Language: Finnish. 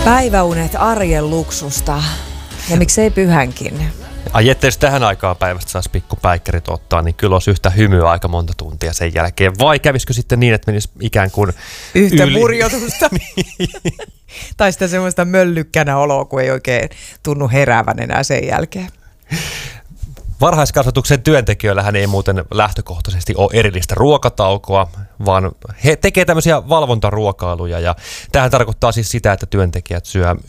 Päiväunet arjen luksusta ja miksei pyhänkin. Ai ettei jos tähän aikaan päivästä saisi pikkupäikkärit ottaa, niin kyllä olisi yhtä hymyä aika monta tuntia sen jälkeen. Vai kävisikö sitten niin, että menisi ikään kuin yhtä purjotusta. Tai sitä semmoista möllykkänä oloa, kun ei oikein tunnu heräävän enää sen jälkeen. Varhaiskasvatuksen työntekijöillähän ei muuten lähtökohtaisesti ole erillistä ruokataukoa, vaan he tekevät tämmöisiä valvontaruokailuja. Ja tämähän tarkoittaa siis sitä, että työntekijät syö